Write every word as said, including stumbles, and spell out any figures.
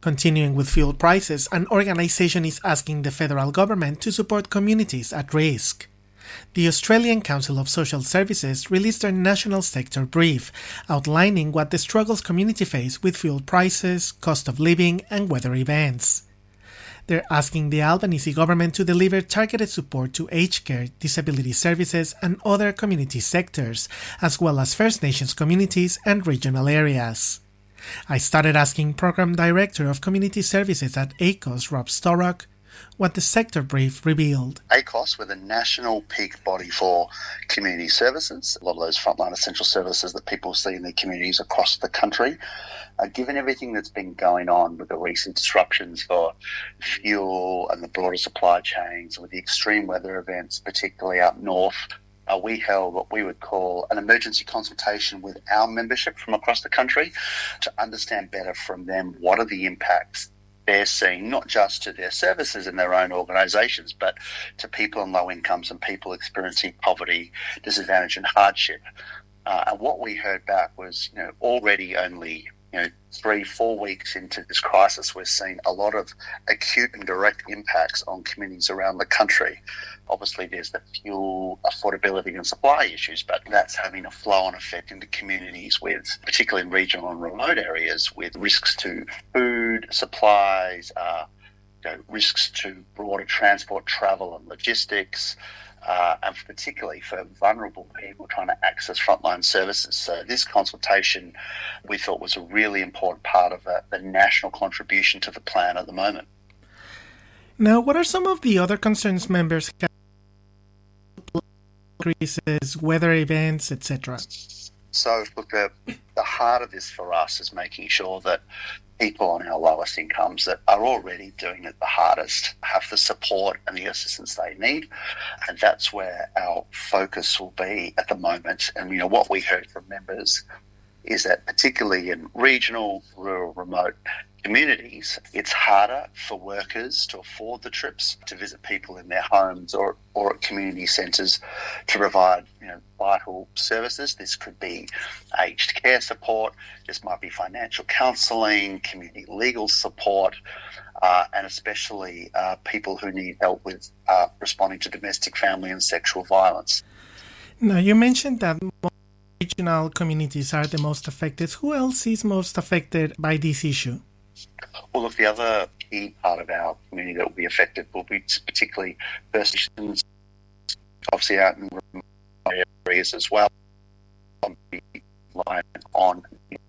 Continuing with fuel prices, an organization is asking the federal government to support communities at risk. The Australian Council of Social Services released their national sector brief, outlining what the struggles community face with fuel prices, cost of living, and weather events. They're asking the Albanese government to deliver targeted support to aged care, disability services, and other community sectors, as well as First Nations communities and regional areas. I started asking Program Director of Community Services at A C O S, Rob Storrock, what the sector brief revealed. A C O S, we're the national peak body for community services. A lot of those frontline essential services that people see in their communities across the country. Uh, given everything that's been going on with the recent disruptions for fuel and the broader supply chains, with the extreme weather events, particularly up north, uh, we held what we would call an emergency consultation with our membership from across the country to understand better from them what are the impacts they're seeing, not just to their services in their own organisations, but to people on low incomes and people experiencing poverty, disadvantage and hardship. Uh, and what we heard back was, you know, already only you know, three, four weeks into this crisis, we're seeing a lot of acute and direct impacts on communities around the country. Obviously, there's the fuel affordability and supply issues, but that's having a flow-on effect into communities with, particularly in regional and remote areas, with risks to food, supplies, uh, you know, risks to broader transport, travel and logistics, Uh, and particularly for vulnerable people trying to access frontline services. So this consultation we thought was a really important part of the, the national contribution to the plan at the moment. Now, what are some of the other concerns members have? Increases, weather events, et cetera. So, look, the, the heart of this for us is making sure that people on our lowest incomes that are already doing it the hardest have the support and the assistance they need. And that's where our focus will be at the moment. And, you know, what we heard from members is that particularly in regional, rural, remote communities, it's harder for workers to afford the trips to visit people in their homes or, or at community centres to provide, you know, vital services. This could be aged care support, this might be financial counselling, community legal support, uh, and especially uh, people who need help with uh, responding to domestic, family and sexual violence. Now, you mentioned that regional communities are the most affected. Who else is most affected by this issue? Well, look, the other key part of our community that will be affected will be particularly First Nations, obviously out in remote areas as well, on